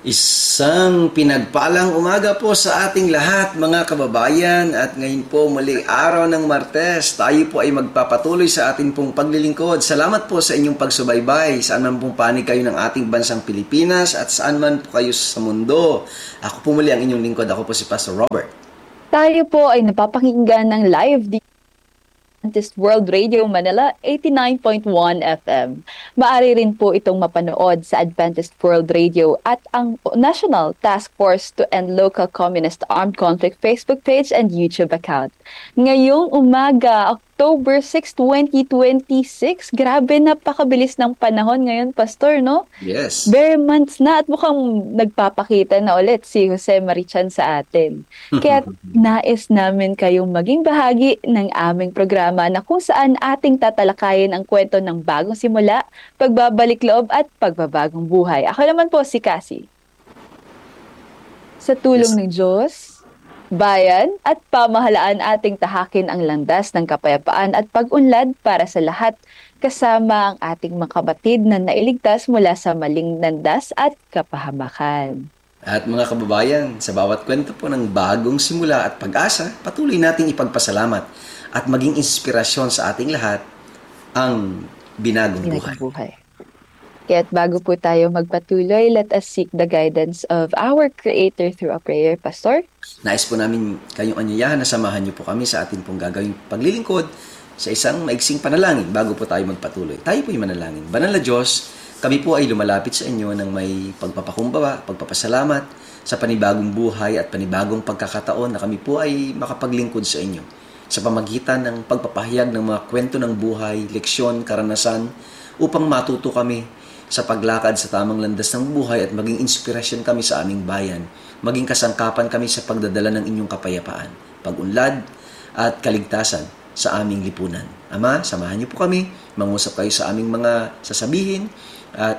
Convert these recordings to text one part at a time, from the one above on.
Isang pinagpalang umaga po sa ating lahat mga kababayan at ngayon po muli araw ng Martes, tayo po ay magpapatuloy sa ating pong paglilingkod. Salamat po sa inyong pagsubaybay saan man pong panig kayo ng ating bansang Pilipinas at saan man po kayo sa mundo. Ako po muli ang inyong lingkod, ako po si Pastor Robert. Tayo po ay napapakinggan ng live Adventist World Radio Manila 89.1 FM. Maaari rin po itong mapanood sa Adventist World Radio at ang National Task Force to End Local Communist Armed Conflict Facebook page and YouTube account. Ngayong umaga, October 6, 2026, grabe napakabilis ng panahon ngayon, Pastor, no? Yes. Bare months na at mukhang nagpapakita na ulit si Jose Marichan sa atin. Kaya nais namin kayong maging bahagi ng aming programa na kung saan ating tatalakayin ang kwento ng bagong simula, pagbabalik loob at pagbabagong buhay. Ako naman po si Cassie. Sa tulong ng Diyos, bayan at pamahalaan ating tahakin ang landas ng kapayapaan at pag-unlad para sa lahat kasama ang ating mga kapatid na nailigtas mula sa maling landas at kapahamakan. At mga kababayan, sa bawat kwento po ng bagong simula at pag-asa, patuloy nating ipagpasalamat at maging inspirasyon sa ating lahat ang binagong buhay. Kaya't bago po tayo magpatuloy, let us seek the guidance of our Creator through a prayer, Pastor. Nais po namin kayong anyayahan na samahan niyo po kami sa ating pong gagawing paglilingkod sa isang maiksing panalangin bago po tayo magpatuloy. Tayo po ay manalangin. Banal na Diyos, kami po ay lumalapit sa inyo ng may pagpapakumbaba, pagpapasalamat sa panibagong buhay at panibagong pagkakataon na kami po ay makapaglingkod sa inyo. Sa pamagitan ng pagpapahayag ng mga kwento ng buhay, leksyon, karanasan, upang matuto kami sa paglakad sa tamang landas ng buhay at maging inspirasyon kami sa aming bayan, maging kasangkapan kami sa pagdadala ng inyong kapayapaan, pag-unlad at kaligtasan sa aming lipunan. Ama, samahan niyo po kami, mangusap kayo sa aming mga sasabihin at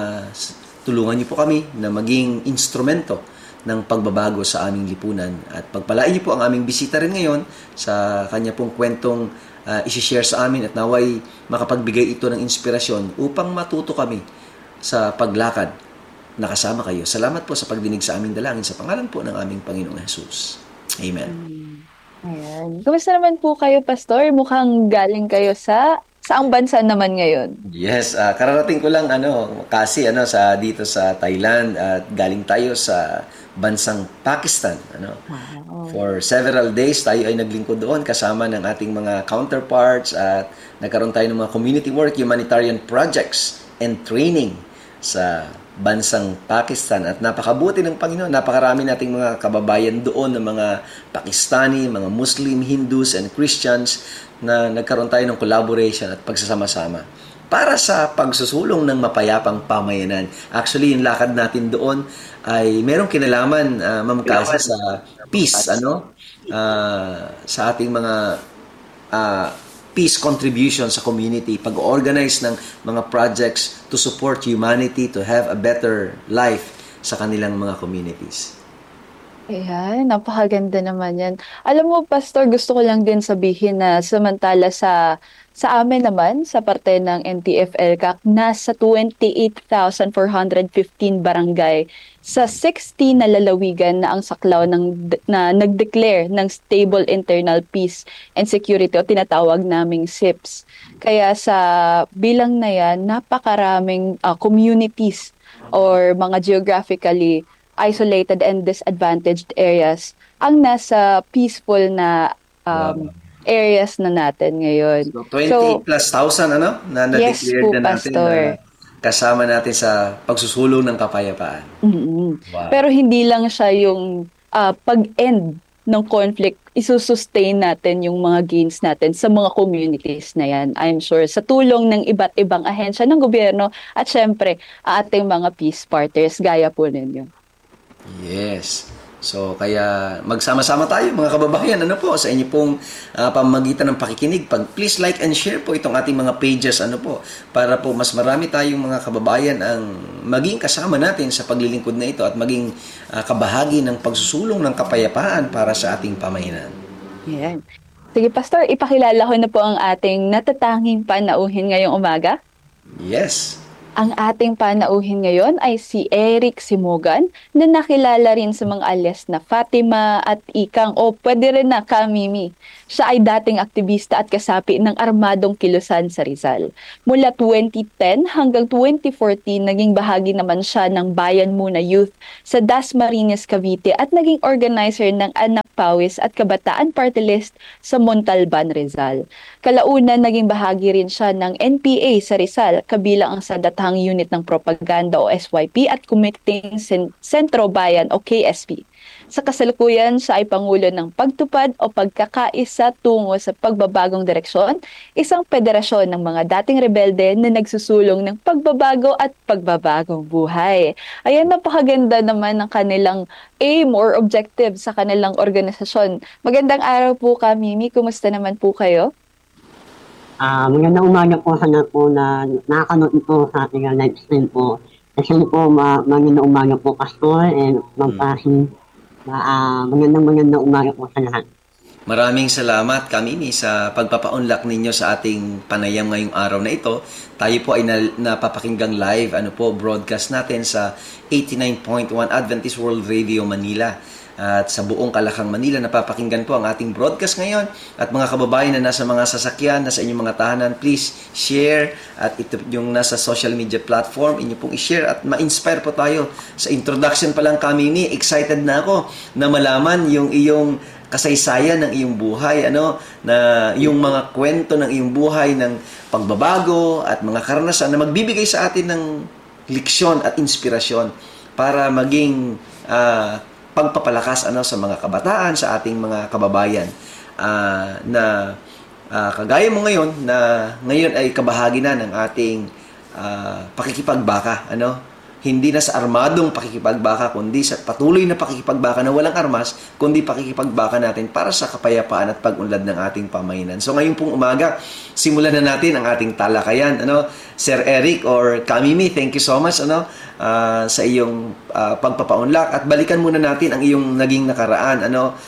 tulungan niyo po kami na maging instrumento ng pagbabago sa aming lipunan at pagpalain niyo po ang aming bisita rin ngayon sa kanya pong kwentong isi-share sa amin at naway makapagbigay ito ng inspirasyon upang matuto kami sa paglakad na kasama kayo. Salamat po sa pagdinig sa aming dalangin sa pangalan po ng aming Panginoong Jesus. Amen. Ayan. Kumusta naman po kayo, Pastor? Mukhang galing kayo sa saang bansa naman ngayon? Yes, kararating ko lang kasi dito sa Thailand at galing tayo sa bansang Pakistan. Wow. For several days tayo ay naglingkod doon kasama ng ating mga counterparts at nagkaroon tayo ng mga community work, humanitarian projects and training sa bansang Pakistan at napakabuti ng Panginoon. Napakarami nating mga kababayan doon ng mga Pakistani, mga Muslim, Hindus and Christians na nagkaroon tayo ng collaboration at pagsasama-sama para sa pagsusulong ng mapayapang pamayanan. Actually, yung lakad natin doon ay merong kinalaman, Ma'am Cassie, sa peace, sa ating mga peace contribution sa community, pag-organize ng mga projects to support humanity to have a better life sa kanilang mga communities. Ayan, napakaganda naman yan. Alam mo, Pastor, gusto ko lang din sabihin na samantala sa amin naman, sa parte ng NTF-ELCAC, nasa 28,415 barangay sa 60 na lalawigan na ang saklaw na nag-declare ng Stable Internal Peace and Security o tinatawag naming SIPS. Kaya sa bilang na yan, napakaraming communities or mga geographically isolated and disadvantaged areas ang nasa peaceful na areas na natin ngayon. So, 28 plus thousand na na-declare na natin Pastor, na kasama natin sa pagsusulong ng kapayapaan. Mm-hmm. Wow. Pero hindi lang siya yung pag-end ng conflict, isusustain natin yung mga gains natin sa mga communities na yan. I'm sure sa tulong ng iba't ibang ahensya ng gobyerno at syempre ating mga peace partners gaya po ninyo. Yes. So, kaya magsama-sama tayo mga kababayan, sa inyo pong pamamagitan ng pakikinig. Please like and share po itong ating mga pages, para po mas marami tayong mga kababayan ang maging kasama natin sa paglilingkod na ito at maging kabahagi ng pagsusulong ng kapayapaan para sa ating pamayanan. Yan. Sige, Pastor, ipakilala ko na po ang ating natatanging panauhin ngayong umaga. Yes. Ang ating panauhin ngayon ay si Eric Simogan na nakilala rin sa mga alias na Fatima at Ikang o pwede rin na Kamimi. Siya ay dating aktivista at kasapi ng Armadong Kilusan sa Rizal. Mula 2010 hanggang 2014, naging bahagi naman siya ng Bayan Muna Youth sa Dasmariñas, Cavite at naging organizer ng Anak Pawis at Kabataan Party List sa Montalban, Rizal. Kalaunan, naging bahagi rin siya ng NPA sa Rizal, kabilang ang Sandatahang Unit ng Propaganda o SYP at Kumiting Sentro Bayan o KSP. Sa kasalukuyan, siya ay Pangulo ng Pagtupad o Pagkakaisa tungo sa pagbabagong direksyon, isang federasyon ng mga dating rebelde na nagsusulong ng pagbabago at pagbabagong buhay. Ayan, napakaganda naman ng kanilang aim or objective sa kanilang organisasyon. Magandang araw po Mimi, kumusta naman po kayo? Magandang umaga po sa lahat po na nakakanood po sa ating live stream po. Kasi po, magandang umaga po, Pastor, and magpasin. Magandang umaga po sa lahat. Maraming salamat Kamimi sa pagpapaunlak ninyo sa ating panayam ngayong araw na ito. Tayo po ay napapakinggang live broadcast natin sa 89.1 Adventist World Radio Manila. At sa buong Kalakang Manila, napapakinggan po ang ating broadcast ngayon. At mga kababayan na nasa mga sasakyan, nasa inyong mga tahanan, please share. At ito yung nasa social media platform, inyo pong i-share at ma-inspire po tayo. Sa introduction pa lang Kamimi, excited na ako na malaman yung iyong kasaysayan ng iyong buhay, na yung mga kwento ng iyong buhay ng pagbabago at mga karanasan na magbibigay sa atin ng leksyon at inspirasyon para maging pagpapalakas sa mga kabataan, sa ating mga kababayan na kagaya mo ngayon na ngayon ay kabahagi na ng ating pakikipagbaka, hindi na sa armadong pakikipagbaka kundi sa patuloy na pakikipagbaka na walang armas kundi pakikipagbaka natin para sa kapayapaan at pag-unlad ng ating pamayanan. So ngayon pong umaga, simulan na natin ang ating talakayan. Sir Eric or Kamimi, thank you so much sa iyong pagpapaunlak at balikan muna natin ang iyong naging nakaraan.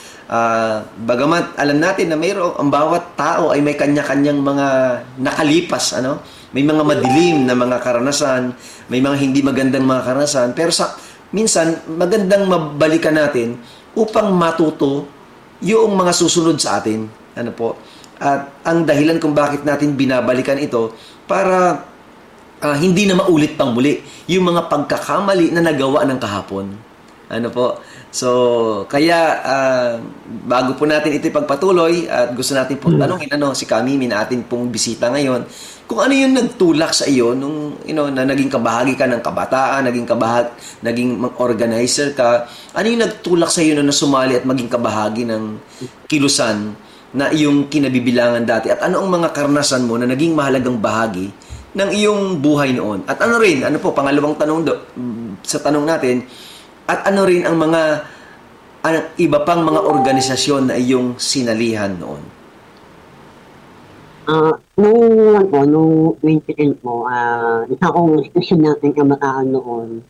Bagamat alam natin na ang bawat tao ay may kanya-kanyang mga nakalipas, may mga madilim na mga karanasan, may mga hindi magandang mga karanasan, pero minsan magandang mabalikan natin upang matuto yung mga susunod sa atin. At ang dahilan kung bakit natin binabalikan ito para hindi na maulit pang muli yung mga pagkakamali na nagawa ng kahapon. So, kaya bago po natin ito ipagpatuloy at gusto natin pong tanungin si Kamimi na atin pong bisita ngayon, kung ano yung nagtulak sa iyo nung na naging kabahagi ka ng kabataan, naging organizer ka, ano yung nagtulak sa iyo na sumali at maging kabahagi ng Kilusan na iyong kinabibilangan dati at ano ang mga karanasan mo na naging mahalagang bahagi ng iyong buhay noon? At pangalawang tanong sa tanong natin, at ano rin ang mga iba pang mga organisasyon na iyong sinalihan noon? Nung 2010 po, isa akong estudyante kabataan noon.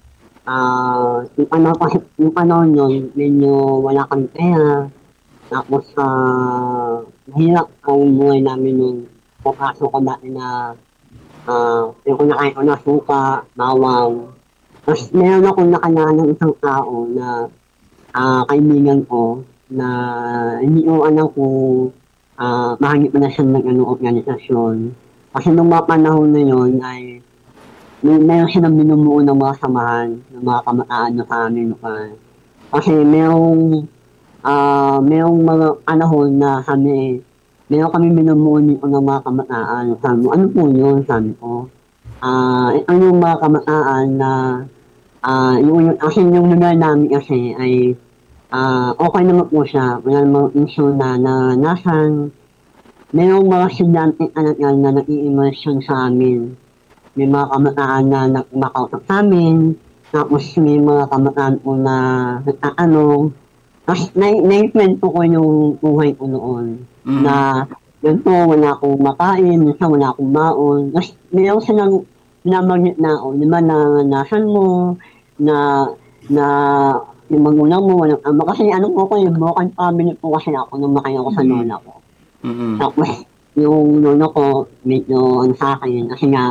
Yung panahon yun, medyo wala kang pera. Tapos, mahirap ang buhay namin nung pagkaso ko dati na yung kunakain ko na suka, bawang. Tapos meron akong nakalala ng isang tao na kaibigan ko na hindi ko alam kung mahangit na siya ng organisasyon. Kasi nung mga panahon na yun ay meron silang binumuo ng mga samahan ng mga kamataan sa amin lugar. Kasi merong mga panahon na meron kami binumuo nito ng mga kamataan. Sabi ko, ano po yun? Sabi ko, ito yung mga kamataan na kasi yung lugar namin kasi ay okay naman po siya. Wala namang issue na nasan. Mayroong mga estudyante na nag-i-immersion sa amin. May mga kamataan na nagmakausap sa amin. Tapos may mga kamataan po na nagtatanong. Tapos na-implement ko yung buhay ko noon. Mm-hmm. Na ganito, wala akong makain, wala akong baon. Tapos mayroong silang binabagit na di ba na nasan mo, na yung magulang mo, walang ama. Kasi po ko, yung broken family po kasi ako nung makaya ko sa lola ko. Mm-hmm. Tapos, yung lola ko, medyo sa akin, kasi nga,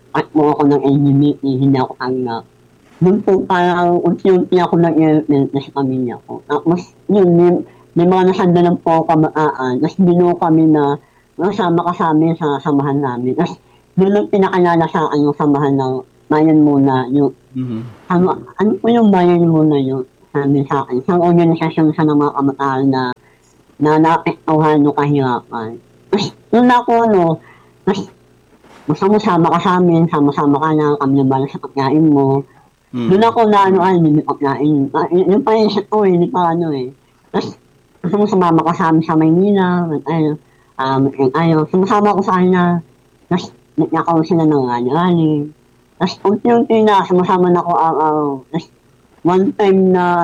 at mo ako ng LGBT, hindi ako tanggap. Doon po parang unti-unti ako nag-i-implement na sa pamilya ko. Tapos yun, may mga nasandalan po kamaan. Tapos binuo kami na masama ka sa amin sa samahan namin. Tapos doon lang pinakalala sa akin yung samahan ng bayan muna. Yung, ano po yung bayan muna yun? Sabi sa akin. Isang organisasyon sa mga kamataan na naapektuhan yung kahirapan. Tapos doon ako, tapos sama ka sa amin, sama-sama ka na, kami na bala sa pagkain mo. Doon ako na hindi pagkain. Yung pa yung ko hindi pa Tapos, gusto mo sumama ka sa amin sa Maynila, sumasama ko sa kanya. Tapos, nakaw sila ng rally. Tapos, unti-unti na, sumasama na ako araw. Tapos, one time na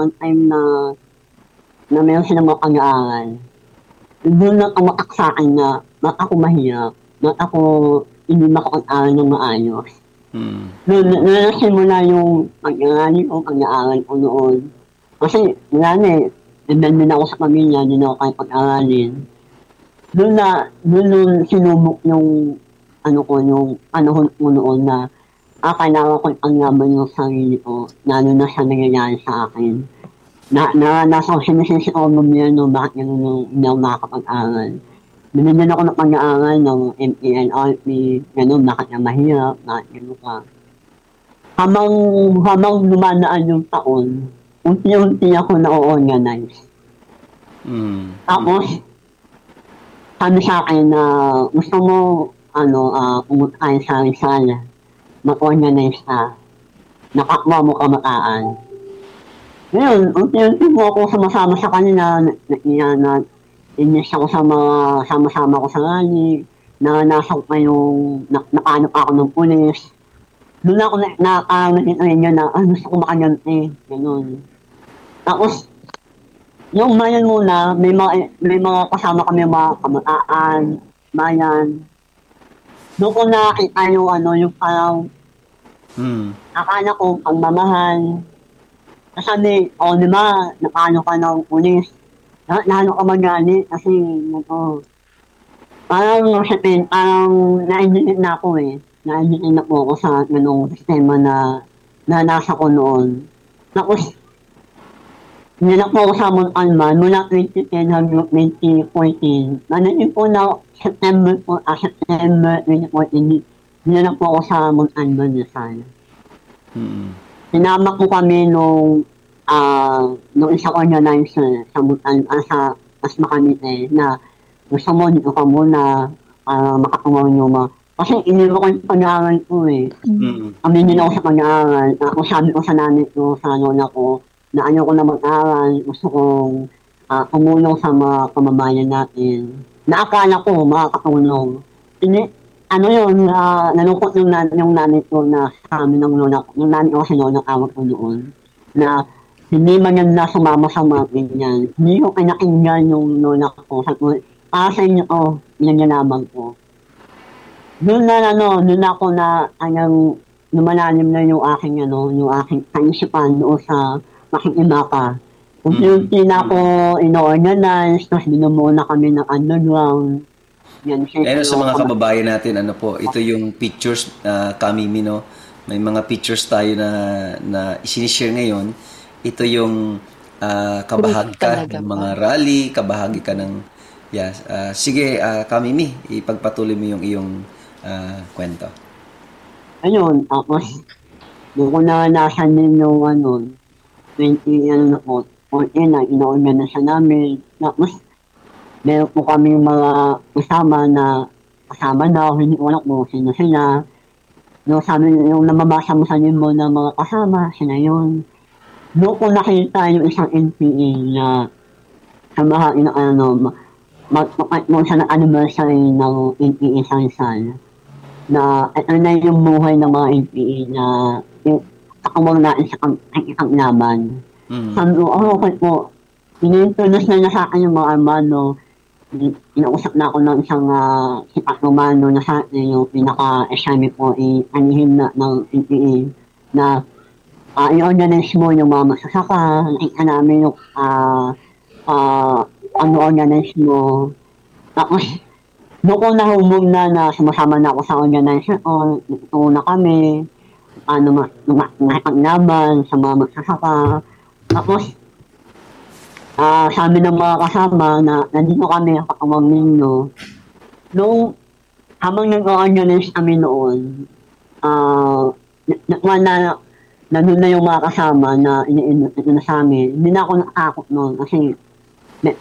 meron silang mga pag-aaral. Doon na tumatak sa akin na, ba't ako mahirap? Ba't ako hindi makapag-aaral ng maayos? Doon simula yung pag-aaral ko noon. Kasi wala nandun ako sa pamilya, hindi na ako kahit pag-aralin. Doon sinubok yung yung panahon ko noon na kailangan ko paglaban yung sarili ko, lalo na sa nangyayari sa akin. Nasa sinisisi ko ng gobyerno, bakit gano'n hindi ako makakapag-aral. Binigyan ako ng pag-aaral ng MPNRP, gano'n, bakit na mahirap, bakit gano'n ka. Habang lumanaan yung taon, unti-unti ako na-organize. Tapos, sabi sa akin na gusto mo, pumunta sa Rizal, mag-organize ka, nakakwa mo kamataan. Ngayon, unti-unti po ako sumasama sa kanila, inis ako sa mga sama-sama ko sa rally, nasok pa yung, nakanap ako ng pulis. Doon ako nakita niya na, gusto ko makaganti, gano'n. Tapos, yung bayan muna, may mga kasama kami mga kamataan, bayan. Doon ko nakita yung parang, akala ko pagmamahal. Sabi, di ba, nakano ka ng pulis? Lalo ka magalit kasi, parang na-engineer na ako na-engineer na po ako sa sistema na nasa ko noon. Tapos, nilak po ako sa Montalban mula 2010 hanggang 2014. Nanayin po na September 2014, nilak po ako sa Montalban na sana. Sinama ko kami nung isang organizer sa Montalban, sa Masmakamite, na gusto mo dito ka muna makatuwa nyo kasi iniwan ko yung pag-aaral ko Aminin ako sa pag-aaral. Ako sabi ko sa nanay ko, sa lola ko, na ayaw ko na mag-aaral, gusto kong tumulong sa mga kamabayan natin. Naakala ko makakatulong. Nalungkot yung nanay ko na sa amin ng lola ko. Yung nanay ko kasi lola awag ko noon. Na hindi man yan na sumama sa mga ganyan. Hindi ko pinakinggan yung lola ko. Para sa inyo ko, lamang ko. Doon ako na lumalalim na yung aking kaisipan doon sa makikibaka. Unti-unti na ako ino-organize, tapos binumuna kami ng underground. Yan sa mga kababayan natin, ito yung pictures, Kamimi, may mga pictures tayo na isinishare ngayon. Ito yung kabahagi ka ng mga rally, kabahagi ka ng, sige, Kamimi, ipagpatuloy mo yung iyong kwento. Ayun, tapos, doon ko na nasan din yung 14 na ino-organize namin. Tapos, meron po kami mga kasama na hindi ko alam kung sino sila. Yung namamasa mo sa mo na mga kasama, sila yun. Doon ko nakita yung isang NPA na sa mga mag-part mo siya ng anniversary ng NPA sa Rizal. Na ito na yung buhay ng mga NPA na kakamang natin sa kaglaban. Sabi ko, okay po, in-introduce na sa akin yung mga armado. Inausap na ako ng isang sipat umano na sa akin yung pinaka-assignment po anihin na ng NPA na i-organize mo yung mga masasaka, nakita namin yung organize mo. Tapos, Noon ko nahumog na sumasama na ako sa organization, una kami, nakipaglaban sa mga magsasaka. Tapos, sabi ng mga kasama na nandito kami sa Pakawang ninyo. Noong habang nag-organize kami noon, nandun na yung mga kasama na iniinit na sa amin. Hindi na ako nakatakot noon kasi